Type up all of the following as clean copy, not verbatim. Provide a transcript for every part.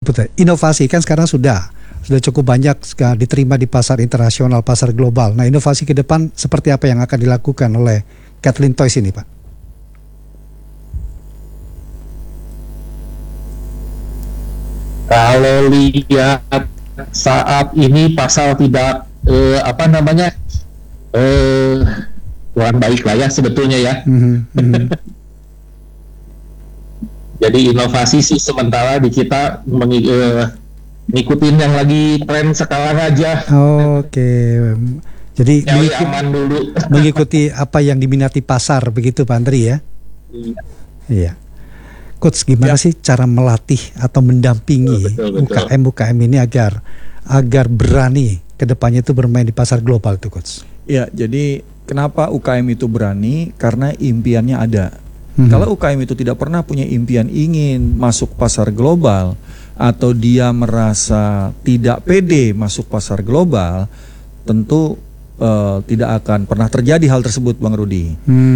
Betul. Inovasi kan sekarang sudah cukup banyak diterima di pasar internasional, pasar global. Nah, inovasi ke depan seperti apa yang akan dilakukan oleh Kathleen Toys ini, Pak? Kalau lihat saat ini pasar tidak kurang baik lah ya sebetulnya ya. Jadi inovasi sih sementara di kita ngikutin yang lagi tren sekarang aja. Oke. Jadi aman dulu. Mengikuti apa yang diminati pasar, begitu Pak Andri ya? Iya. Coach, gimana sih cara melatih atau mendampingi UKM ini agar berani kedepannya itu bermain di pasar global tuh, Coach? Ya, jadi kenapa UKM itu berani? Karena impiannya ada. Kalau UKM itu tidak pernah punya impian ingin masuk pasar global, atau dia merasa tidak pede masuk pasar global, tentu tidak akan pernah terjadi hal tersebut, Bang Rudi.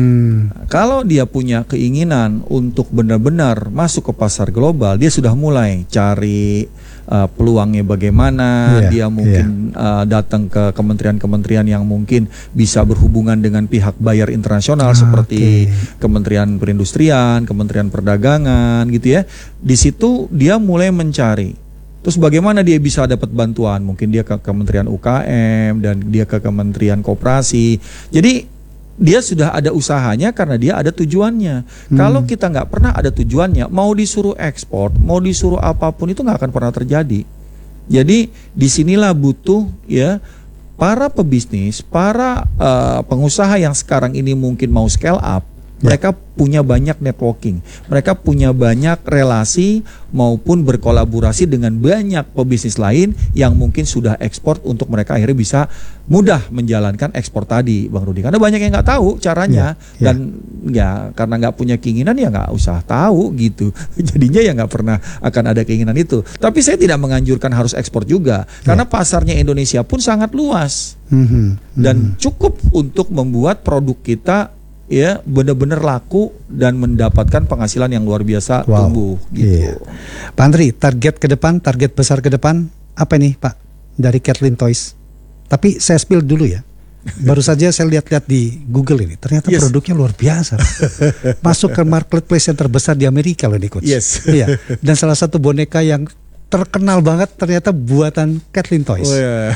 Kalau dia punya keinginan untuk benar-benar masuk ke pasar global, dia sudah mulai cari peluangnya bagaimana. Dia mungkin datang ke kementerian-kementerian yang mungkin bisa berhubungan dengan pihak bayar internasional seperti Kementerian Perindustrian, Kementerian Perdagangan gitu ya. Di situ dia mulai mencari. Terus bagaimana dia bisa dapat bantuan? Mungkin dia ke Kementerian UKM dan dia ke Kementerian Koperasi. Jadi dia sudah ada usahanya karena dia ada tujuannya. Kalau kita nggak pernah ada tujuannya, mau disuruh ekspor, mau disuruh apapun itu nggak akan pernah terjadi. Jadi disinilah butuh ya para pebisnis, para pengusaha yang sekarang ini mungkin mau scale up. Mereka punya banyak networking, mereka punya banyak relasi maupun berkolaborasi dengan banyak pebisnis lain yang mungkin sudah ekspor untuk mereka akhirnya bisa mudah menjalankan ekspor tadi, Bang Rudi. Karena banyak yang nggak tahu caranya dan ya karena nggak punya keinginan ya nggak usah tahu gitu. Jadinya ya nggak pernah akan ada keinginan itu. Tapi saya tidak menganjurkan harus ekspor juga karena pasarnya Indonesia pun sangat luas dan cukup untuk membuat produk kita ya benar-benar laku dan mendapatkan penghasilan yang luar biasa tumbuh gitu. Pak Andri, target ke depan, target besar ke depan apa nih Pak dari Kathleen Toys? Tapi saya spill dulu ya. Baru saja saya lihat-lihat di Google ini, ternyata produknya luar biasa. Masuk ke marketplace yang terbesar di Amerika loh nih, Coach. Iya. Dan salah satu boneka yang terkenal banget ternyata buatan Kathleen Toys.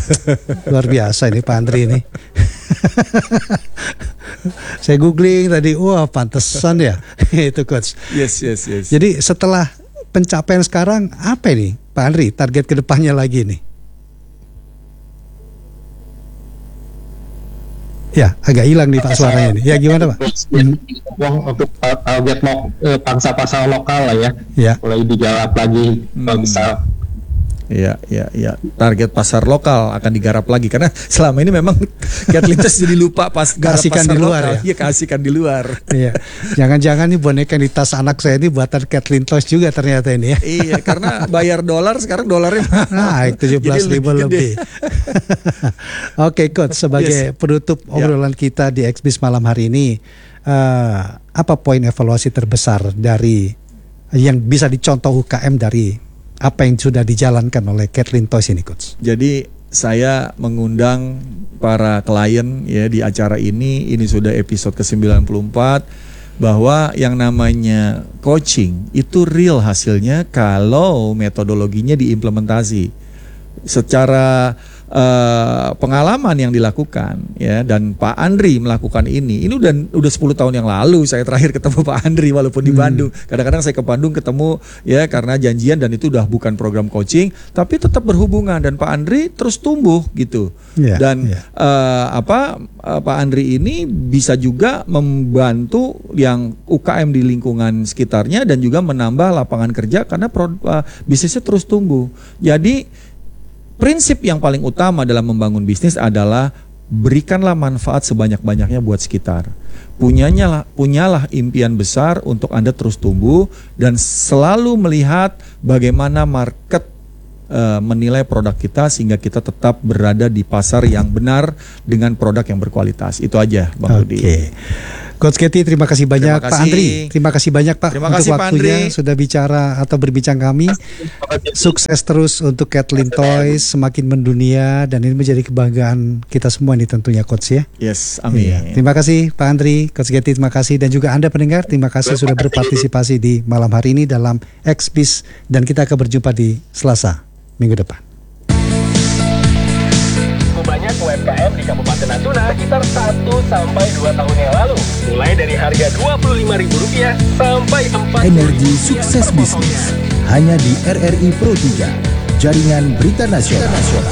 Luar biasa ini Pak Andri ini. Saya googling tadi, wah pantesan ya itu Coach. Jadi setelah pencapaian sekarang apa ini Pak Andri target kedepannya lagi nih? Ya agak hilang nih Pak suaranya nih. Ya gimana Pak? Untuk target pangsa pasar lokal lah ya. Mulai digarap lagi kalau bisa. Ya. Target pasar lokal akan digarap lagi karena selama ini memang Kathleen Toys jadi lupa pas garap pasar di luar lokal. Iya, kasihkan di luar. Iya. Jangan-jangan nih boneka di tas anak saya ini buatan Kathleen Toys juga ternyata ini ya. Iya, karena bayar dolar sekarang dolarnya naik 17.000 lebih. Oke, Coach, sebagai penutup obrolan kita di Xbiz malam hari ini, apa poin evaluasi terbesar dari yang bisa dicontoh UKM dari apa yang sudah dijalankan oleh Kathleen Toys ini, Coach? Jadi saya mengundang para klien ya di acara ini sudah episode ke-94 bahwa yang namanya coaching itu real hasilnya kalau metodologinya diimplementasi secara pengalaman yang dilakukan ya, dan Pak Andri melakukan ini udah 10 tahun yang lalu saya terakhir ketemu Pak Andri walaupun di Bandung. Kadang-kadang saya ke Bandung ketemu ya karena janjian dan itu udah bukan program coaching tapi tetap berhubungan dan Pak Andri terus tumbuh gitu. Pak Andri ini bisa juga membantu yang UKM di lingkungan sekitarnya dan juga menambah lapangan kerja karena bisnisnya terus tumbuh. Jadi prinsip yang paling utama dalam membangun bisnis adalah berikanlah manfaat sebanyak-banyaknya buat sekitar. Punyalah impian besar untuk Anda terus tumbuh dan selalu melihat bagaimana market menilai produk kita sehingga kita tetap berada di pasar yang benar dengan produk yang berkualitas. Itu aja Bang Rudi. Coach Katie, terima kasih banyak. Terima Pak kasih. Andri, terima kasih banyak Pak Terima untuk kasih, Pak waktunya Andri. sudah bicara atau berbincang kami. Sukses terus untuk Kathleen Toys, semakin mendunia, dan ini menjadi kebanggaan kita semua nih tentunya Coach ya. Yes, amin. Iya. Terima kasih Pak Andri, Coach Katie, terima kasih, dan juga Anda pendengar, terima kasih sudah berpartisipasi di malam hari ini dalam X-Biz, dan kita akan berjumpa di Selasa minggu depan. Banyak UMKM di Kabupaten Natuna sekitar 1-2 tahun yang lalu. Mulai dari harga Rp25.000 sampai 4 Energi Sukses Bisnis hanya di RRI Pro 3, Jaringan Berita Nasional.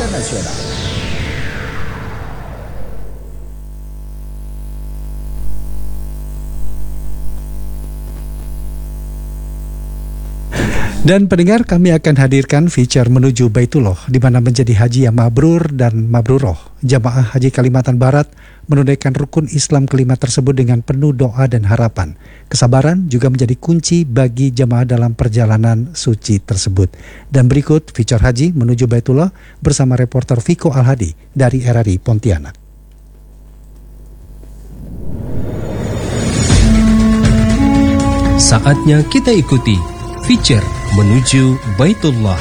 Dan pendengar, kami akan hadirkan feature menuju Baitullah, di mana menjadi haji yang mabrur dan mabruroh. Jamaah Haji Kalimantan Barat menunaikan rukun Islam kelima tersebut dengan penuh doa dan harapan. Kesabaran juga menjadi kunci bagi jamaah dalam perjalanan suci tersebut. Dan berikut feature haji menuju Baitullah bersama reporter Viko Alhadi dari RRI Pontianak. Saatnya kita ikuti feature menuju Baitullah.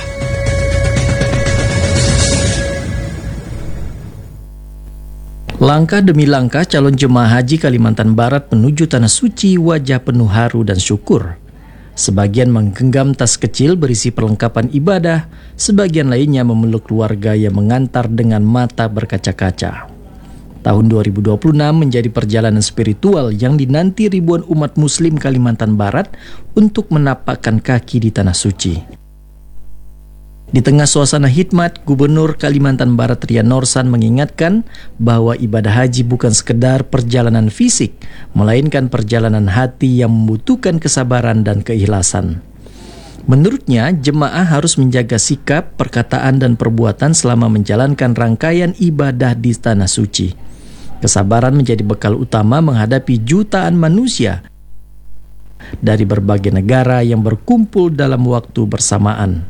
Langkah demi langkah calon jemaah haji Kalimantan Barat menuju Tanah Suci wajah penuh haru dan syukur. Sebagian menggenggam tas kecil berisi perlengkapan ibadah, sebagian lainnya memeluk keluarga yang mengantar dengan mata berkaca-kaca. Tahun 2026 menjadi perjalanan spiritual yang dinanti ribuan umat muslim Kalimantan Barat untuk menapakkan kaki di Tanah Suci. Di tengah suasana hikmat, Gubernur Kalimantan Barat Rian Norsan mengingatkan bahwa ibadah haji bukan sekedar perjalanan fisik, melainkan perjalanan hati yang membutuhkan kesabaran dan keikhlasan. Menurutnya, jemaah harus menjaga sikap, perkataan, dan perbuatan selama menjalankan rangkaian ibadah di Tanah Suci. Kesabaran menjadi bekal utama menghadapi jutaan manusia dari berbagai negara yang berkumpul dalam waktu bersamaan.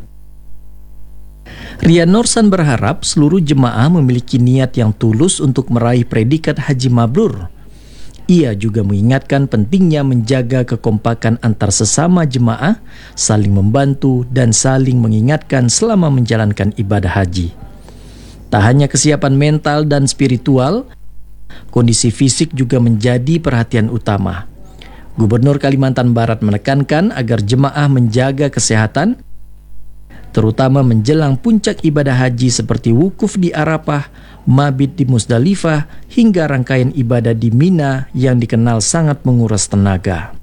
Rian Norsan berharap seluruh jemaah memiliki niat yang tulus untuk meraih predikat haji mabrur. Ia juga mengingatkan pentingnya menjaga kekompakan antar sesama jemaah, saling membantu dan saling mengingatkan selama menjalankan ibadah haji. Tak hanya kesiapan mental dan spiritual, kondisi fisik juga menjadi perhatian utama. Gubernur Kalimantan Barat menekankan agar jemaah menjaga kesehatan, terutama menjelang puncak ibadah haji seperti wukuf di Arafah, mabit di Musdalifah, hingga rangkaian ibadah di Mina yang dikenal sangat menguras tenaga.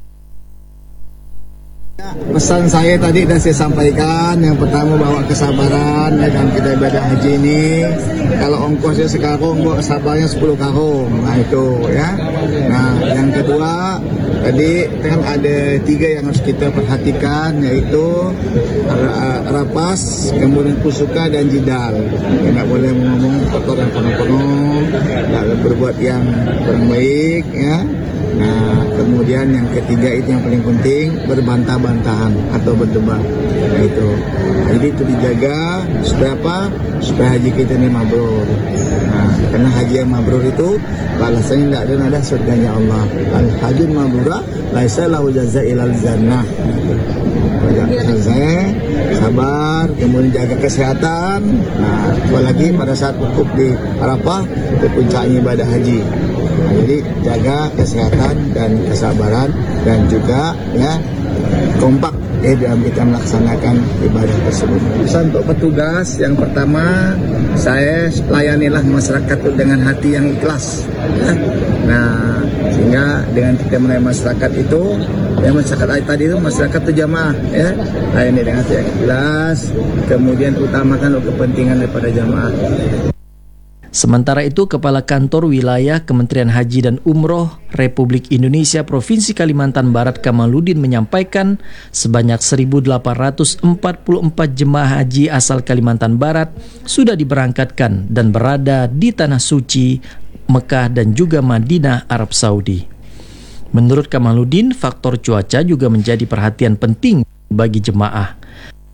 Pesan saya tadi sudah saya sampaikan. Yang pertama bawa kesabaran dalam kita ibadah haji ini. Kalau ongkosnya sekarung, buat kesabarannya 10 karung. Nah itu ya. Nah yang kedua tadi kan ada 3 yang harus kita perhatikan, yaitu rapas, kemudian kusuka dan jidal. Tidak boleh ngomong kotor dan penuh-penuh, tidak berbuat yang kurang baik ya. Nah, kemudian yang ketiga itu yang paling penting, berbantah-bantahan atau berdebat. Nah, itu. Nah, jadi itu dijaga supaya apa? Supaya haji kita ini mabrur. Nah, karena haji yang mabrur itu balasannya tidak ada surganya Allah. Al-hajjul mabrurah laisa lahu jazaa'il jannah. Jaga saya, sabar, kemudian jaga kesehatan. Nah, apalagi pada saat wukuf di Arafah, itu puncaknya ibadah haji. Nah, jadi jaga kesehatan dan kesabaran dan juga ya kompak dalam kita melaksanakan ibadah tersebut. Pesan untuk petugas yang pertama, saya layanilah masyarakat dengan hati yang ikhlas. Ya. Nah, sehingga dengan kita melayani masyarakat itu, ya masyarakat tadi itu masyarakat itu jamaah, ya layani dengan hati yang ikhlas, kemudian utamakan kepentingan daripada jamaah. Sementara itu, Kepala Kantor Wilayah Kementerian Haji dan Umroh Republik Indonesia Provinsi Kalimantan Barat Kamaludin menyampaikan sebanyak 1.844 jemaah haji asal Kalimantan Barat sudah diberangkatkan dan berada di Tanah Suci, Mekah dan juga Madinah, Arab Saudi. Menurut Kamaludin, faktor cuaca juga menjadi perhatian penting bagi jemaah.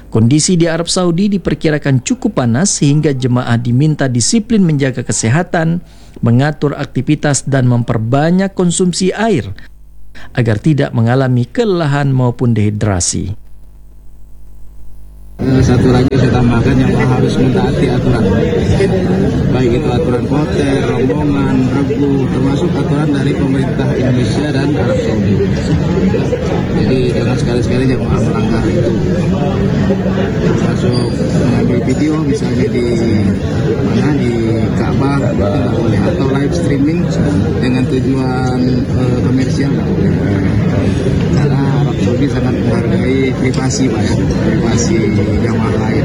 Kondisi di Arab Saudi diperkirakan cukup panas sehingga jemaah diminta disiplin menjaga kesehatan, mengatur aktivitas dan memperbanyak konsumsi air agar tidak mengalami kelelahan maupun dehidrasi. Satu lagi saya tambahkan yang harus mentaati aturan, baik itu aturan hotel, rombongan, regu, termasuk aturan dari pemerintah Indonesia dan Arab Saudi. Jadi jangan sekali-sekali jemaah melanggar itu, termasuk mengambil video misalnya di Ka'bah itu nggak boleh, atau live streaming dengan tujuan komersial nggak boleh. Karena Arab Saudi sangat menghargai privasi, privasi jamaah lain.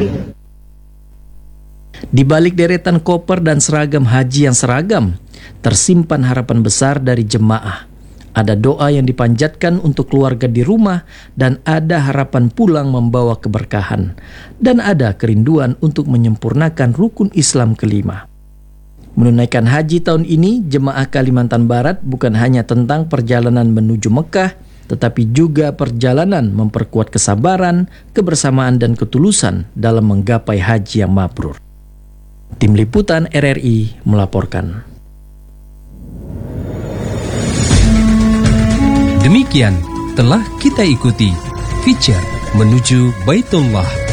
Di balik deretan koper dan seragam haji yang seragam, tersimpan harapan besar dari jemaah. Ada doa yang dipanjatkan untuk keluarga di rumah dan ada harapan pulang membawa keberkahan. Dan ada kerinduan untuk menyempurnakan rukun Islam kelima. Menunaikan haji tahun ini, jemaah Kalimantan Barat bukan hanya tentang perjalanan menuju Mekah, tetapi juga perjalanan memperkuat kesabaran, kebersamaan dan ketulusan dalam menggapai haji yang mabrur. Tim Liputan RRI melaporkan. Demikian telah kita ikuti feature Menuju Baitullah